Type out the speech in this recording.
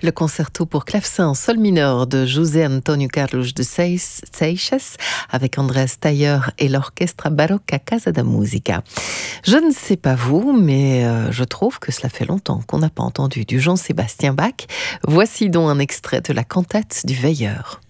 Le concerto pour clavecin en sol mineur de José Antonio Carlos de Seixas avec Andrés Taller et l'Orchestra Barocca Casa da Musica. Je ne sais pas vous, mais je trouve que cela fait longtemps qu'on n'a pas entendu du Jean-Sébastien Bach. Voici donc un extrait de la cantate du Veilleur.